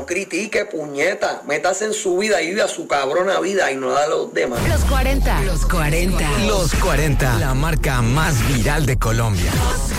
critique, puñeta. Métase en su vida y vive a su cabrona vida y no da a los demás. Los 40. Los 40. Los 40. La marca más viral de Colombia.